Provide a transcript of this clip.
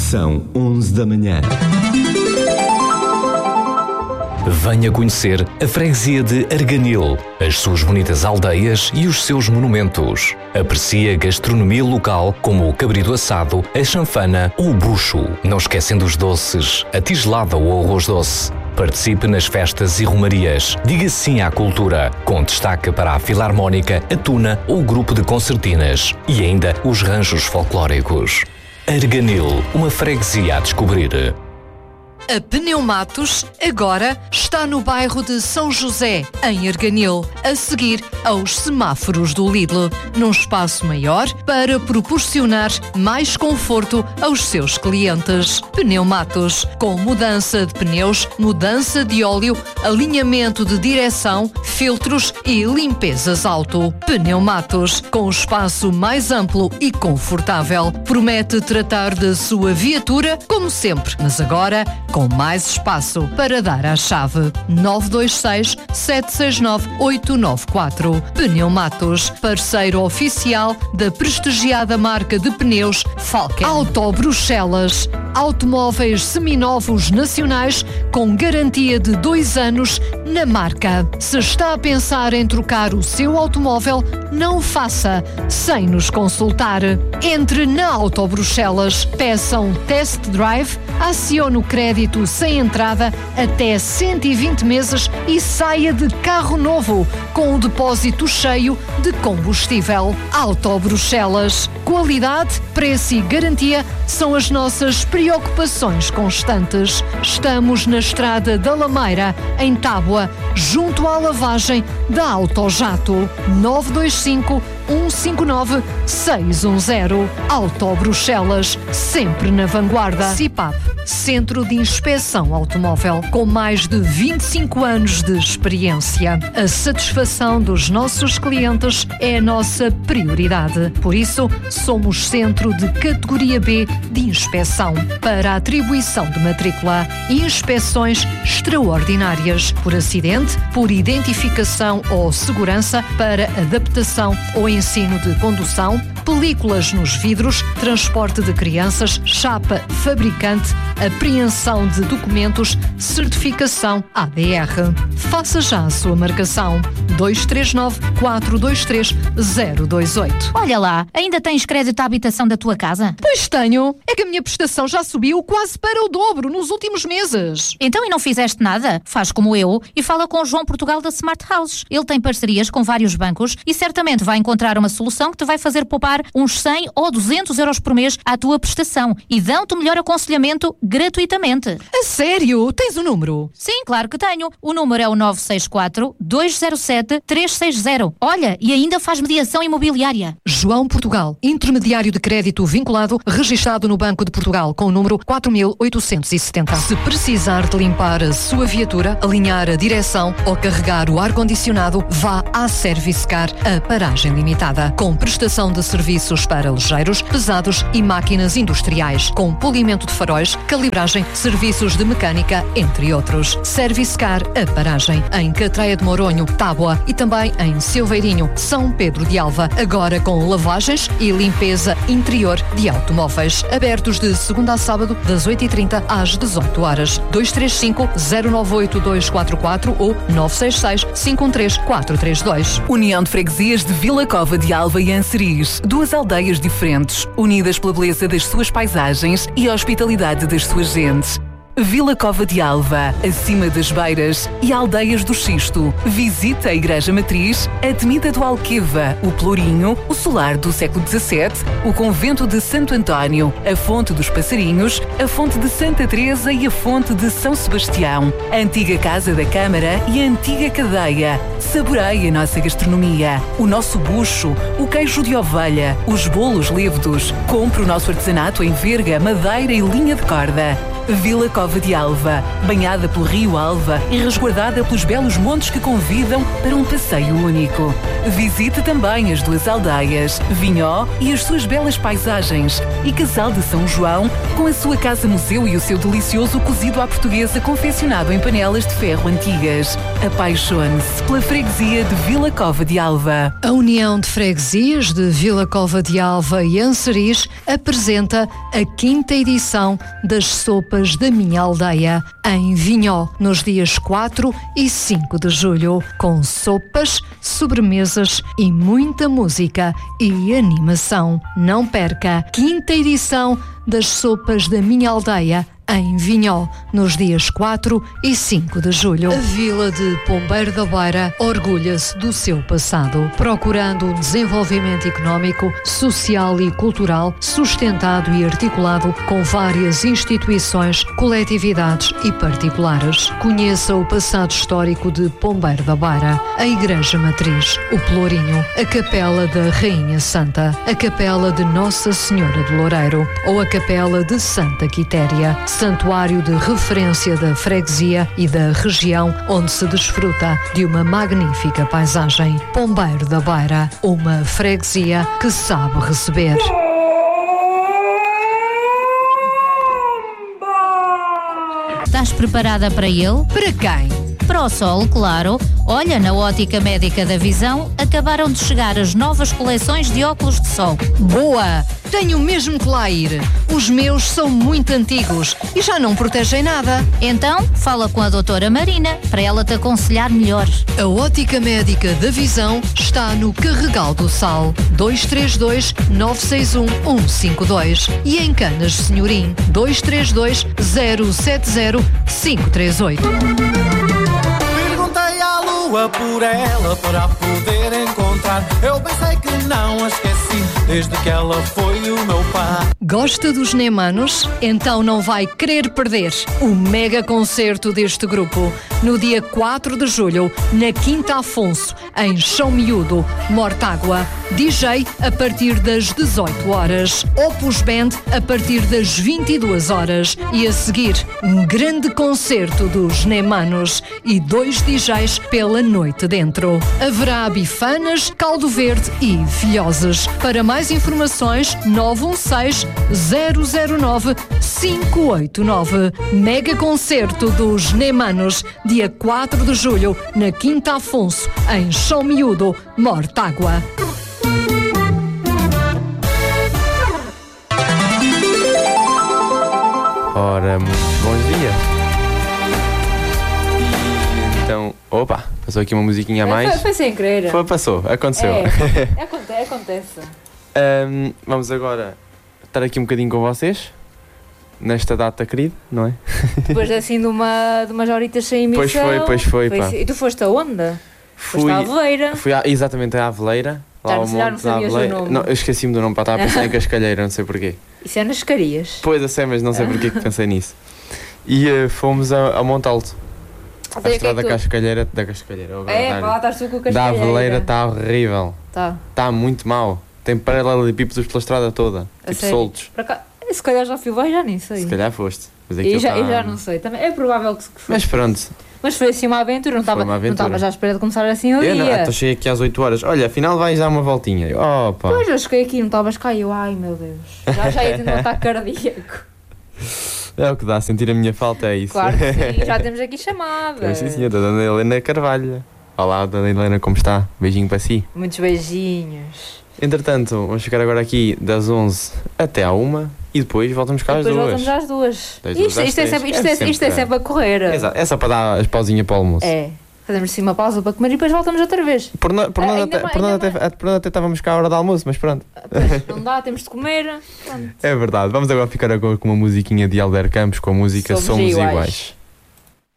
São 11 da manhã. Venha conhecer a freguesia de Arganil, as suas bonitas aldeias e os seus monumentos. Aprecie a gastronomia local como o cabrito assado, a chanfana ou o bucho. Não esquecendo os doces, a tigelada ou o arroz doce. Participe nas festas e romarias. Diga sim à cultura, com destaque para a Filarmónica, a Tuna ou o grupo de concertinas. E ainda os ranchos folclóricos. Arganil, uma freguesia a descobrir. A Pneumatos agora está no bairro de São José, em Arganil, a seguir aos semáforos do Lidl, num espaço maior para proporcionar mais conforto aos seus clientes. Pneumatos, com mudança de pneus, mudança de óleo, alinhamento de direção, filtros e limpezas auto. Pneumatos, com o espaço mais amplo e confortável, promete tratar da sua viatura como sempre, mas agora com mais espaço para dar à chave. 926 769 894. Pneumatos, parceiro oficial da prestigiada marca de pneus Falken. Auto Bruxelas, automóveis seminovos nacionais com garantia de 2 anos na marca. Se está a pensar em trocar o seu automóvel, não o faça sem nos consultar. Entre na Auto Bruxelas, peça um test drive, acione o crédito sem entrada até 120 meses e saia de carro novo com o depósito cheio de combustível. Auto Bruxelas. Qualidade, preço e garantia são as nossas preocupações constantes. Estamos na Estrada da Lameira, em Tábua, junto à lavagem da Autojato. 925 159 610. Auto Bruxelas, sempre na vanguarda. CIPAP, Centro de Inspeção Automóvel, com mais de 25 anos de experiência. A satisfação dos nossos clientes é a nossa prioridade. Por isso, somos centro de categoria B de inspeção para a atribuição de matrícula e inspeções extraordinárias por acidente, por identificação ou segurança, para adaptação ou ensino de condução, películas nos vidros, transporte de crianças, chapa fabricante, apreensão de documentos, certificação ADR. Faça já a sua marcação. 239 423 028. Olha lá, ainda tens crédito à habitação da tua casa? Pois tenho. É que a minha prestação já subiu quase para o dobro nos últimos meses. Então e não fizeste nada? Faz como eu e fala com o João Portugal da Smart Houses. Ele tem parcerias com vários bancos e certamente vai encontrar uma solução que te vai fazer poupar uns 100 ou 200 euros por mês à tua prestação e dão-te o melhor aconselhamento gratuitamente. A sério? Tens o número? Sim, claro que tenho. O número é o 964 207 360. Olha, e ainda faz mediação imobiliária. João Portugal, intermediário de crédito vinculado, registado no Banco de Portugal com o número 4870. Se precisar de limpar a sua viatura, alinhar a direção ou carregar o ar-condicionado, vá à Servicecar, a paragem limitada, com prestação de serviços para ligeiros, pesados e máquinas industriais, com polimento de faróis, calibragem, serviços de mecânica, entre outros. Servicecar, a paragem, em Catreia de Moronho, Tábua e também em Silveirinho, São Pedro de Alva, agora com lavagens e limpeza interior de automóveis. Abertos de segunda a sábado, das 8h30 às 18 horas. 235 098 244 ou 966 513 432. União de Freguesias de Vila Cova de Alva e Anseriz. 2 aldeias diferentes, unidas pela beleza das suas paisagens e a hospitalidade das suas gentes. Vila Cova de Alva, acima das Beiras e Aldeias do Xisto. Visita a Igreja Matriz, a Temida do Alqueva, o Pelourinho, o Solar do século XVII, o Convento de Santo António, a Fonte dos Passarinhos, a Fonte de Santa Teresa e a Fonte de São Sebastião, a antiga Casa da Câmara e a antiga Cadeia. Saboreie a nossa gastronomia, o nosso bucho, o queijo de ovelha, os bolos lévedos. Compre o nosso artesanato em verga, madeira e linha de corda. Vila Cova de Alva, banhada pelo Rio Alva e resguardada pelos belos montes que convidam para um passeio único. Visite também as duas aldeias, Vinhó e as suas belas paisagens, e Casal de São João, com a sua casa-museu e o seu delicioso cozido à portuguesa confeccionado em panelas de ferro antigas. Apaixone-se pela freguesia de Vila Cova de Alva. A União de Freguesias de Vila Cova de Alva e Anseriz apresenta a 5ª edição das Sopas da Minha Aldeia, em Vinhó, nos dias 4 e 5 de julho, com sopas, sobremesas e muita música e animação. Não perca a 5ª edição das Sopas da Minha Aldeia, em Vinhó, nos dias 4 e 5 de julho. A vila de Pombeiro da Beira orgulha-se do seu passado, procurando um desenvolvimento económico, social e cultural sustentado e articulado com várias instituições, coletividades e particulares. Conheça o passado histórico de Pombeiro da Beira, a Igreja Matriz, o Pelourinho, a Capela da Rainha Santa, a Capela de Nossa Senhora do Loureiro ou a Capela de Santa Quitéria, santuário de referência da freguesia e da região, onde se desfruta de uma magnífica paisagem. Pombeiro da Beira, uma freguesia que sabe receber. Estás preparada para ele? Para quem? Para o sol, claro. Olha, na Ótica Médica da Visão acabaram de chegar as novas coleções de óculos de sol. Boa! Tenho mesmo que lá ir. Os meus são muito antigos e já não protegem nada. Então, fala com a doutora Marina para ela te aconselhar melhor. A Ótica Médica da Visão está no Carregal do Sal, 232 961 152, e em Canas Senhorim, 232 070 538. Perguntei à lua por ela para a poder encontrar. Eu pensei que não a esqueci desde que ela foi o meu pai. Gosta dos Nemanos? Então não vai querer perder o mega concerto deste grupo no dia 4 de julho, na Quinta Afonso, em Chão Miúdo, Mortágua. DJ a partir das 18 horas. Opus Band a partir das 22 horas. E a seguir, um grande concerto dos Nemanos e 2 DJs pela noite dentro. Haverá bifanas, caldo verde e filhoses. Para mais informações, 916 009 589. Mega concerto dos Nemanos, dia 4 de julho, na Quinta Afonso, em Chão Miúdo, Mortágua. Ora, muito bom dia. E então, opa, passou aqui uma musiquinha a mais. Foi sem querer. Passou, aconteceu. Acontece. Vamos agora estar aqui um bocadinho com vocês, nesta data querida, não é? Depois assim de umas horitas sem emissão. Pois foi, pá. E tu foste aonde? Foste à Aveleira. Fui exatamente à Aveleira. Lá ao Já não monte da sabias Aveleira. o nome. Não, eu esqueci-me do nome, para estar a pensar em Cascalheira, não sei porquê. Isso é nas Carias. Pois, eu sei, mas não sei porquê que pensei nisso. E fomos a Monte Alto. A estrada da Cascalheira. Lá estás tu com o Cascalheira. Da Aveleira está horrível. Está muito mal. Tem paralelepípedos pela estrada toda. Tipo soltos. Se calhar já fui bem, já nem sei. Se calhar foste. Mas e já não sei. Também é provável que foste. Mas pronto. Mas foi assim uma aventura. Não estava já à espera de começar assim o dia. Então cheguei aqui às 8 horas. Olha, afinal vais dar uma voltinha. Opa. Pois, eu cheguei aqui, não estavas cá e eu, ai meu Deus. Já ia tendo um ataque cardíaco. É o que dá a sentir a minha falta, é isso. Claro que sim, já temos aqui chamada. Sim, senhora, da Dona Helena Carvalho. Olá, Dona Helena, como está? Beijinho para si. Muitos beijinhos. Entretanto, vamos ficar agora aqui das 11 até à 1 e depois voltamos cá às 2. Depois voltamos às 2. Isto é sempre a correr. Exato, é só para dar as pausinhas para o almoço. É, fazemos assim uma pausa para comer e depois voltamos outra vez. Por nós até estávamos cá à hora do almoço, mas pronto. Pois, não dá, temos de comer. Pronto. É verdade, vamos agora ficar com uma musiquinha de Albert Campos com a música Somos Iguais.